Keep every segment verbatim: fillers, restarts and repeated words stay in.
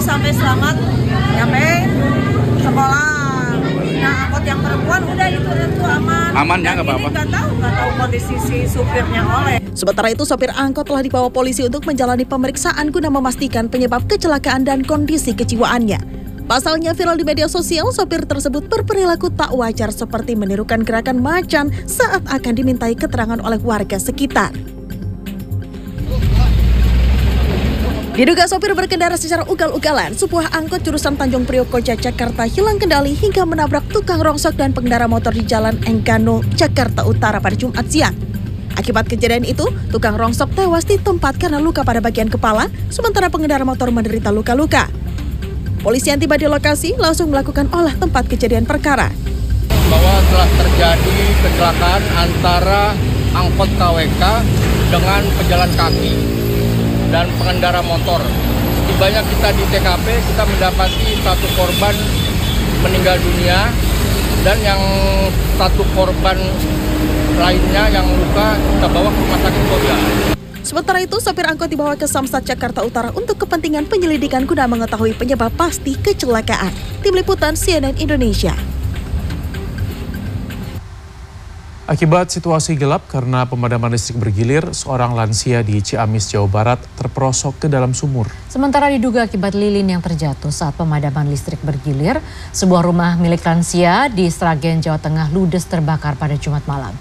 sampai selamat nyampe sekolah. Nah, angkot yang perempuan udah itu itu aman. Aman ya, nggak apa-apa. Nggak tahu, nggak tahu kondisi si supirnya oleh. Sementara itu, sopir angkot telah dibawa polisi untuk menjalani pemeriksaan guna memastikan penyebab kecelakaan dan kondisi kejiwaannya. Pasalnya viral di media sosial, sopir tersebut berperilaku tak wajar seperti menirukan gerakan macan saat akan dimintai keterangan oleh warga sekitar. Diduga sopir berkendara secara ugal-ugalan, sebuah angkot jurusan Tanjung Priok Koja Jakarta hilang kendali hingga menabrak tukang rongsok dan pengendara motor di Jalan Enggano, Jakarta Utara pada Jumat siang. Akibat kejadian itu, tukang rongsok tewas di tempat karena luka pada bagian kepala, sementara pengendara motor menderita luka-luka. Polisi yang tiba di lokasi langsung melakukan olah tempat kejadian perkara. Bahwa telah terjadi kecelakaan antara angkot K W K dengan pejalan kaki dan pengendara motor. Tibanya kita di T K P, kita mendapati satu korban meninggal dunia dan yang satu korban lainnya yang luka kita bawa ke rumah sakit Kodia. Sementara itu, sopir angkot dibawa ke Samsat Jakarta Utara untuk kepentingan penyelidikan guna mengetahui penyebab pasti kecelakaan. Tim Liputan C N N Indonesia. Akibat situasi gelap karena pemadaman listrik bergilir, seorang lansia di Ciamis, Jawa Barat terperosok ke dalam sumur. Sementara diduga akibat lilin yang terjatuh saat pemadaman listrik bergilir, sebuah rumah milik lansia di Sragen, Jawa Tengah ludes terbakar pada Jumat malam.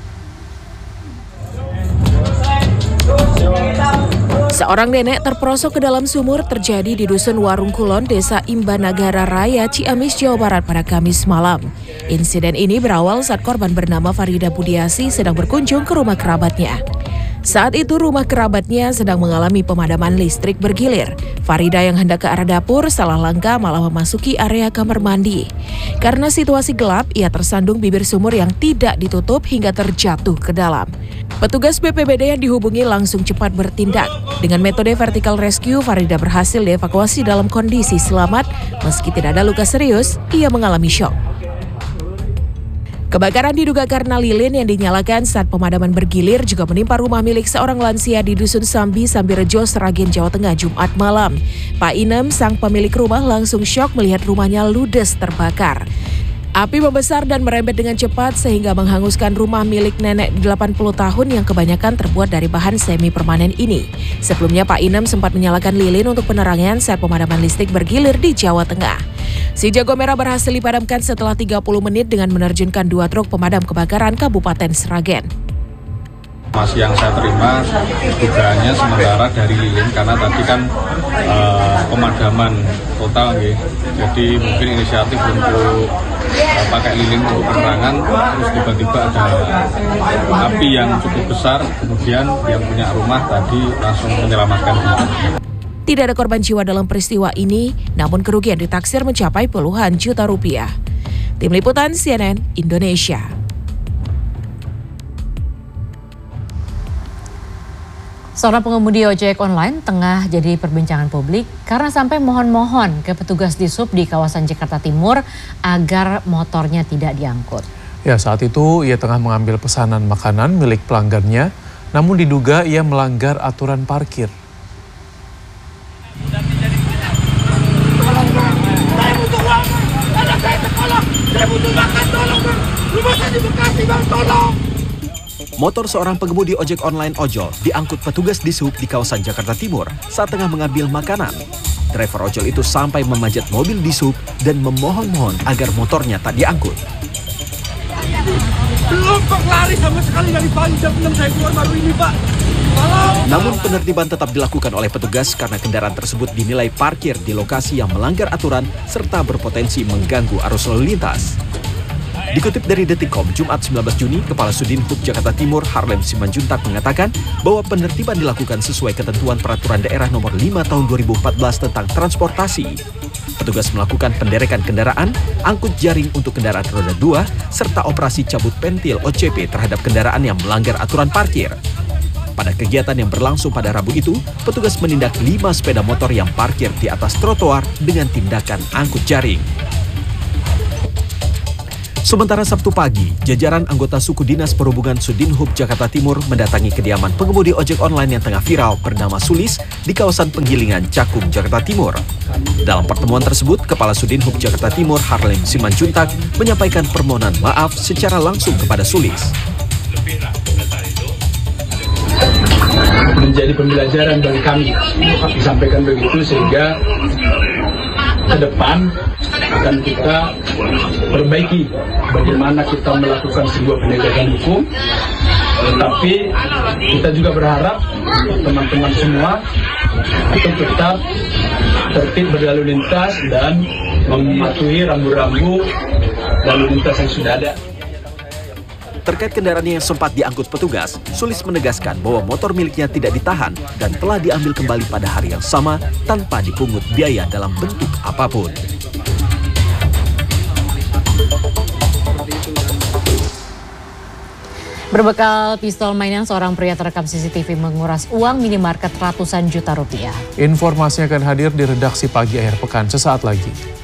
Seorang nenek terperosok ke dalam sumur terjadi di Dusun Warung Kulon, Desa Imbanagara Raya, Ciamis, Jawa Barat pada Kamis malam. Insiden ini berawal saat korban bernama Farida Budiasi sedang berkunjung ke rumah kerabatnya. Saat itu rumah kerabatnya sedang mengalami pemadaman listrik bergilir. Farida yang hendak ke arah dapur salah langkah malah memasuki area kamar mandi. Karena situasi gelap, ia tersandung bibir sumur yang tidak ditutup hingga terjatuh ke dalam. Petugas B P B D yang dihubungi langsung cepat bertindak. Dengan metode vertical rescue, Farida berhasil dievakuasi dalam kondisi selamat. Meski tidak ada luka serius, ia mengalami syok. Kebakaran diduga karena lilin yang dinyalakan saat pemadaman bergilir juga menimpa rumah milik seorang lansia di Dusun Sambi, Sambirejo, Sragen, Jawa Tengah, Jumat malam. Pak Inem, sang pemilik rumah, langsung syok melihat rumahnya ludes terbakar. Api membesar dan merembet dengan cepat sehingga menghanguskan rumah milik nenek delapan puluh tahun yang kebanyakan terbuat dari bahan semi permanen ini. Sebelumnya Pak Inem sempat menyalakan lilin untuk penerangan saat pemadaman listrik bergilir di Jawa Tengah. Si jago merah berhasil dipadamkan setelah tiga puluh menit dengan menerjunkan dua truk pemadam kebakaran Kabupaten Sragen. Masih yang saya terima dugaannya sementara dari lilin karena tadi kan uh, pemadaman total gitu. Jadi mungkin inisiatif untuk uh, pakai lilin untuk penerangan, terus tiba-tiba ada api yang cukup besar, kemudian yang punya rumah tadi langsung menyelamatkan diri. Tidak ada korban jiwa dalam peristiwa ini, namun kerugian ditaksir mencapai puluhan juta rupiah. Tim Liputan C N N Indonesia. Seorang pengemudi ojek online tengah jadi perbincangan publik karena sampai mohon-mohon ke petugas Dishub di kawasan Jakarta Timur agar motornya tidak diangkut. Ya, saat itu ia tengah mengambil pesanan makanan milik pelanggannya, namun diduga ia melanggar aturan parkir. Motor seorang pengemudi ojek online ojol diangkut petugas Dishub di kawasan Jakarta Timur saat tengah mengambil makanan. Driver ojol itu sampai memanjat mobil Dishub dan memohon-mohon agar motornya tak diangkut. Belum kok lari sama sekali dari pagi jam enam saya keluar baru ini, Pak. Namun penertiban tetap dilakukan oleh petugas karena kendaraan tersebut dinilai parkir di lokasi yang melanggar aturan serta berpotensi mengganggu arus lalu lintas. Dikutip dari Detikcom, Jumat sembilan belas Juni, Kepala Sudinhub Jakarta Timur Harlem Simanjuntak mengatakan bahwa penertiban dilakukan sesuai ketentuan Peraturan Daerah Nomor lima Tahun dua ribu empat belas tentang transportasi. Petugas melakukan penderekan kendaraan, angkut jaring untuk kendaraan roda dua, serta operasi cabut pentil O C P terhadap kendaraan yang melanggar aturan parkir. Pada kegiatan yang berlangsung pada Rabu itu, petugas menindak lima sepeda motor yang parkir di atas trotoar dengan tindakan angkut jaring. Sementara Sabtu pagi, jajaran anggota suku Dinas Perhubungan Sudinhub Jakarta Timur mendatangi kediaman pengemudi ojek online yang tengah viral bernama Sulis di kawasan Penggilingan, Cakung, Jakarta Timur. Dalam pertemuan tersebut, Kepala Sudinhub Jakarta Timur Harlem Simanjuntak menyampaikan permohonan maaf secara langsung kepada Sulis. Menjadi pembelajaran bagi kami disampaikan begitu, sehingga ke depan akan kita perbaiki bagaimana kita melakukan sebuah penegakan hukum. Tetapi kita juga berharap teman-teman semua untuk tetap tertib berlalu lintas dan mematuhi rambu-rambu lalu lintas yang sudah ada. Terkait kendaraannya yang sempat diangkut petugas, Sulis menegaskan bahwa motor miliknya tidak ditahan dan telah diambil kembali pada hari yang sama tanpa dipungut biaya dalam bentuk apapun. Berbekal pistol mainan, seorang pria terekam C C T V menguras uang minimarket ratusan juta rupiah. Informasinya akan hadir di redaksi Pagi Akhir Pekan sesaat lagi.